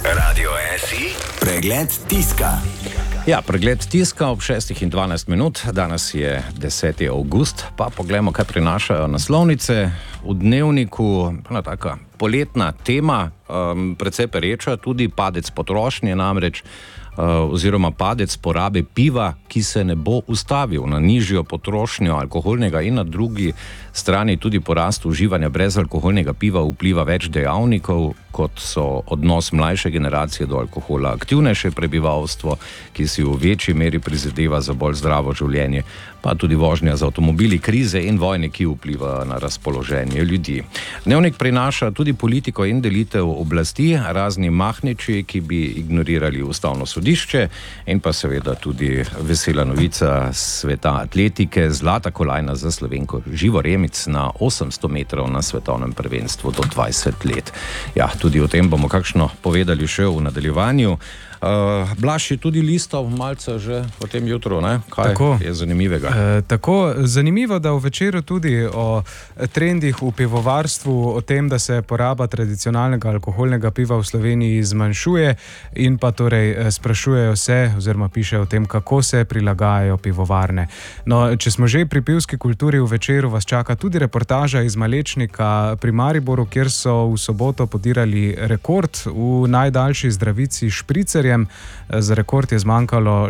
Radio SI, pregled tiska. Ja, pregled tiska ob 6:12. Danes je 10. avgust, pa poglejmo, kaj prinašajo naslovnice. V Dnevniku ena taka poletna tema, precej pereča, tudi padec potrošnje namreč, oziroma padec porabe piva, ki se ne bo ustavil. Na nižjo potrošnjo alkoholnega in na drugi strani tudi porast uživanja brezalkoholnega piva vpliva več dejavnikov, kot so odnos mlajše generacije do alkohola, aktivnejše prebivalstvo, ki si v večji meri prizadeva za bolj zdravo življenje, pa tudi vožnja z avtomobili, krize in vojne, ki vplivajo na razpoloženje ljudi. Dnevnik prinaša tudi politiko in delitev oblasti, razni mahniči, ki bi ignorirali ustavno sodišče, in pa seveda tudi vesela novica sveta atletike, zlata kolajna za Slovenko Živo Remic na 800 metrov na svetovnem prvenstvu do 20 let. Ja, tudi o tem bomo kakšno povedali še v nadaljevanju. Blaž je tudi listal malce že v tem jutru, ne? Kaj tako je zanimivega? Tako zanimivo, da v Večeru tudi o trendih v pivovarstvu, o tem, da se poraba tradicionalnega alkoholnega piva v Sloveniji zmanjšuje, in pa torej sprašujejo se, oziroma pišejo o tem, kako se prilagajajo pivovarne. No, če smo že pri pivski kulturi, v Večeru vas čaka tudi reportaža iz Malečnika pri Mariboru, kjer so v soboto podirali rekord v najdaljši zdravici špricerjem. Za rekord je zmanjkalo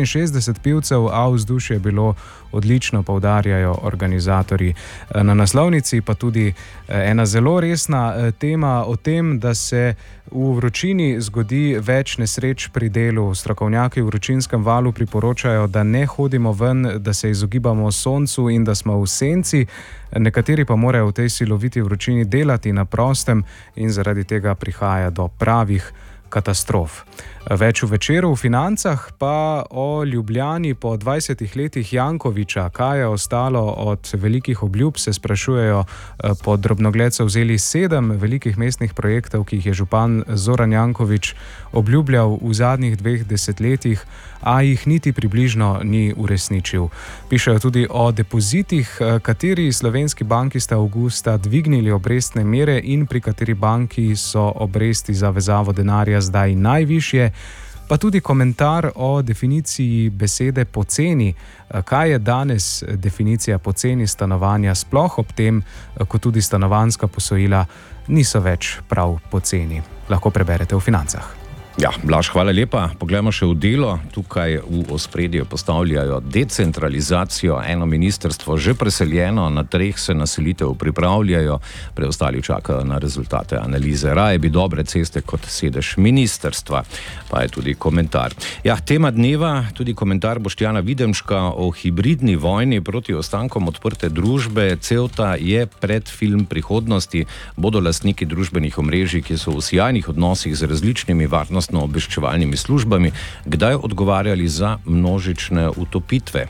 66 pivcev, a vzdušje je bilo odlično, poudarjajo organizatorji. Na naslovnici pa tudi ena zelo resna tema o tem, da se v vročini zgodi več nesreč pri delu. Strokovnjaki v vročinskem valu priporočajo, da ne hodimo ven, da se izogibamo soncu in da smo v senci. Nekateri pa morajo v tej siloviti vročini delati na prostem in zaradi tega prihaja do pravih katastrof. Več v Večeru, v Financah pa o Ljubljani po 20 letih Jankovića. Kaj je ostalo od velikih obljub, se sprašujejo. Pod drobnogled so vzeli 7 velikih mestnih projektov, ki jih je župan Zoran Janković obljubljal v zadnjih 2 desetletjih, a jih niti približno ni uresničil. Pišejo tudi o depozitih, kateri slovenski banki sta avgusta dvignili obrestne mere in pri kateri banki so obresti za vezavo denarja zdaj najvišje. Pa tudi komentar o definiciji besede poceni. Kaj je danes definicija poceni stanovanja, sploh ob tem, ko tudi stanovanjska posojila niso več prav poceni. Lahko preberete v Financah. Ja, Blaž, hvala lepa. Poglejmo še v Delo. Tukaj v ospredje postavljajo decentralizacijo. Eno ministrstvo že preseljeno, na 3 se naselitev pripravljajo, preostali čakajo na rezultate analize. Raje bi dobre ceste kot sedež ministrstva. Pa je tudi komentar. Ja, tema dneva, tudi komentar Boštjana Videmška o hibridni vojni proti ostankom odprte družbe. Ceuta je predfilm prihodnosti. Bodo lastniki družbenih omrežij, ki so v sijajnih odnosih z različnimi obveščevalnimi službami, kdaj odgovarjali za množične utopitve.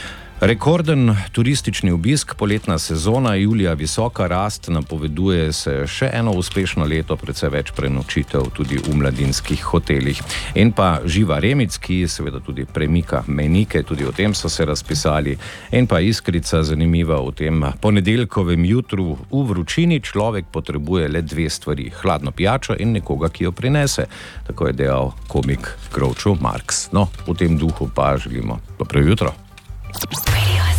Rekorden turistični obisk, poletna sezona, julija visoka rast, napoveduje se še eno uspešno leto, predvsej več prenočitev tudi v mladinskih hotelih. In pa Živa Remic, ki seveda tudi premika mejnike, tudi o tem so se razpisali. In pa Iskrica, zanimiva o tem ponedeljkovem jutru v vročini, človek potrebuje le 2 stvari, hladno pijačo in nekoga, ki jo prinese. Tako je dejal komik Groucho Marx. No, v tem duhu pa želimo dobro jutro. Radio